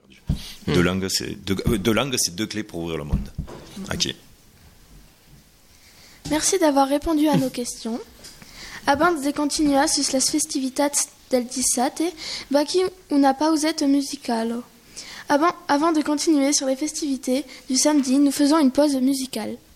Deux langues, c'est deux clés pour ouvrir le monde. Ok. Merci d'avoir répondu a nos questions. Abans de continuar sus les festivitats del dissabte, baqui una pausette musicale. Avant de continuer sur les festivités du samedi, nous faisons une pause musicale.